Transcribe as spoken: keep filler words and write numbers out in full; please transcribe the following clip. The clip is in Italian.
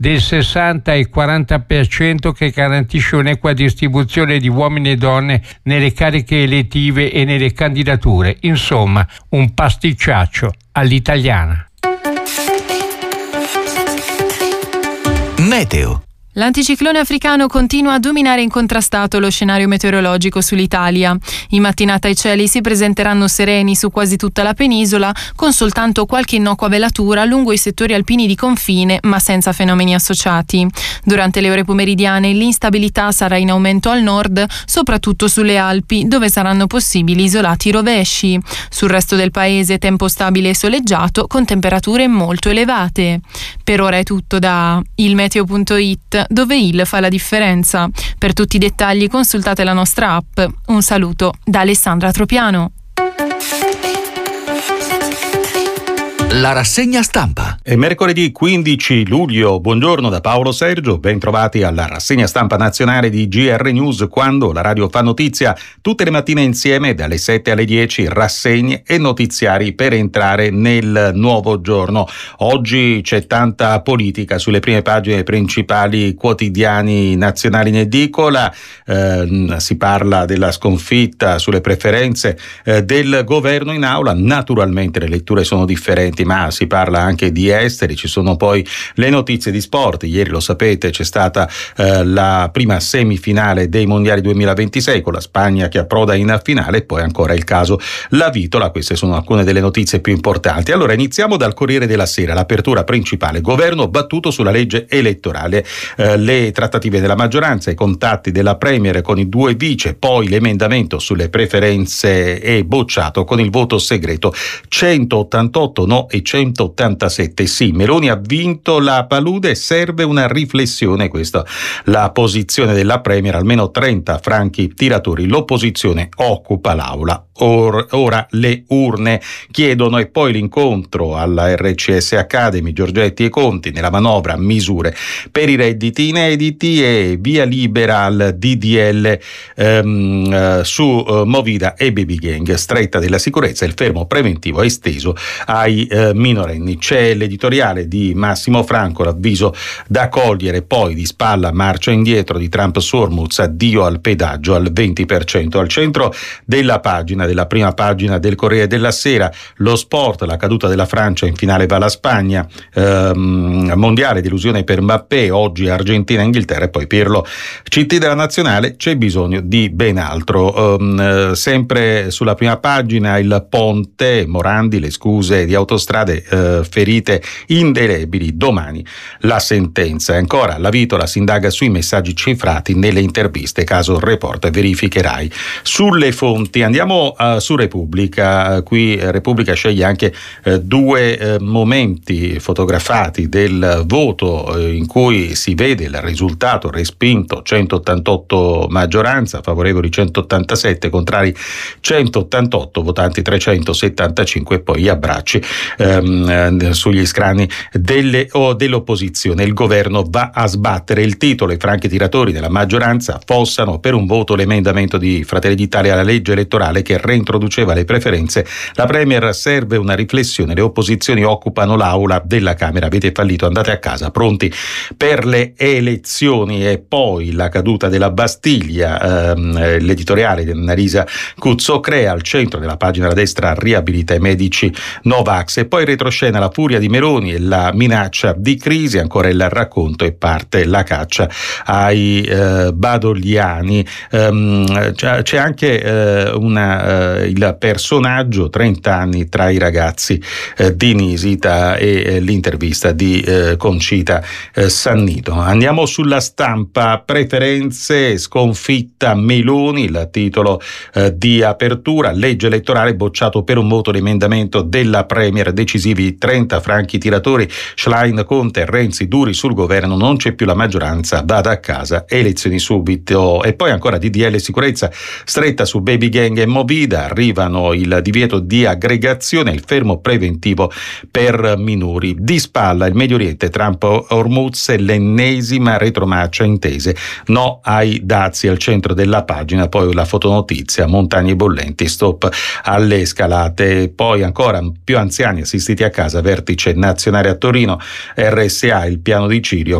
del sessanta e quaranta per cento che garantisce un'equa distribuzione di uomini e donne nelle cariche elettive e nelle candidature. Insomma, un pasticciaccio all'italiana. Meteo. L'anticiclone africano continua a dominare incontrastato lo scenario meteorologico sull'Italia. In mattinata i cieli si presenteranno sereni su quasi tutta la penisola, con soltanto qualche innocua velatura lungo i settori alpini di confine, ma senza fenomeni associati. Durante le ore pomeridiane l'instabilità sarà in aumento al nord, soprattutto sulle Alpi, dove saranno possibili isolati rovesci. Sul resto del paese tempo stabile e soleggiato, con temperature molto elevate. Per ora è tutto da ilmeteo punto it, dove il fa la differenza. Per tutti i dettagli consultate la nostra app. Un saluto da Alessandra Tropiano. La rassegna stampa. È mercoledì quindici luglio. Buongiorno da Paolo Sergio, ben trovati alla rassegna stampa nazionale di G R News, quando la radio fa notizia. Tutte le mattine insieme dalle sette alle dieci, rassegne e notiziari per entrare nel nuovo giorno. Oggi c'è tanta politica sulle prime pagine dei principali quotidiani nazionali in edicola. Eh, si parla della sconfitta sulle preferenze eh, del governo in aula. Naturalmente le letture sono differenti, ma si parla anche di esteri. Ci sono poi le notizie di sport. Ieri, lo sapete, c'è stata eh, la prima semifinale dei mondiali duemilaventisei con la Spagna che approda in finale, e poi ancora il caso La Vitola. Queste sono alcune delle notizie più importanti. Allora iniziamo dal Corriere della Sera, l'apertura principale: governo battuto sulla legge elettorale, eh, le trattative della maggioranza, i contatti della Premier con i due vice, poi l'emendamento sulle preferenze è bocciato con il voto segreto, centottantotto no e centottantasette sì. Meloni ha vinto la palude, serve una riflessione, questa la posizione della Premier, almeno trenta franchi tiratori, l'opposizione occupa l'aula. Or, ora le urne chiedono, e poi l'incontro alla R C S Academy, Giorgetti e Conti, nella manovra misure per i redditi inediti e via libera al D D L ehm, su uh, Movida e Baby Gang, stretta della sicurezza, il fermo preventivo esteso ai eh, minorenni. C'è l'editoriale di Massimo Franco, l'avviso da cogliere, poi di spalla marcia indietro di Trump su Hormuz, addio al pedaggio al venti per cento. Al centro della pagina, della prima pagina del Corriere della Sera, lo sport, la caduta della Francia, in finale va la Spagna, ehm, mondiale delusione per Mbappé, oggi Argentina e Inghilterra, e poi Pirlo C T della nazionale, c'è bisogno di ben altro. Ehm, sempre sulla prima pagina il ponte, Morandi, le scuse di autostrade, eh, ferite indelebili, domani la sentenza. E ancora La Vitola, si indaga sui messaggi cifrati nelle interviste, caso Report, verifiche Rai. Sulle fonti andiamo uh, su Repubblica. Qui eh, Repubblica sceglie anche eh, due eh, momenti fotografati del voto eh, in cui si vede il risultato: respinto centottantotto, maggioranza, favorevoli centottantasette, contrari centottantotto, votanti trecentosettantacinque, e poi gli abbracci ehm, sugli scranni delle, o dell'opposizione. Il governo va a sbattere. Il titolo: i franchi tiratori della maggioranza fossano per un voto l'emendamento di Fratelli d'Italia alla legge elettorale che reintroduceva le preferenze. La Premier, serve una riflessione, le opposizioni occupano l'aula della Camera, avete fallito, andate a casa, pronti per le elezioni. E poi la caduta della Bastiglia, ehm, l'editoriale di Annalisa Cuzzo, crea al centro della pagina a destra, riabilita i medici Novax. E poi retroscena la furia di Meloni e la minaccia di crisi, ancora il racconto e parte la caccia ai eh, badogliani. Um, c'è, c'è anche eh, una, eh, il personaggio, trenta anni tra i ragazzi eh, di Nisita, e eh, l'intervista di eh, Concita eh, Sannito. Andiamo sulla Stampa, preferenze, sconfitta Meloni, il titolo eh, di apertura: legge elettorale bocciato per un voto l'emendamento della Premier, decisivi trenta franchi tiratori, Schlein, Conte, Renzi duri sul governo, non c'è più la maggioranza, vada a casa, elezioni subito. E poi ancora D D L sicurezza, stretta su Baby Gang e Movida, arrivano il divieto di aggregazione, il fermo preventivo per minori. Di spalla il Medio Oriente, Trump Hormuz, l'ennesima retromarcia intese, no ai dazi. Al centro della pagina poi la fotonotizia: montagne bollenti, stop alle scalate. Poi ancora più anziani assistiti a casa, vertice nazionale a Torino, R S A, il piano di Cirio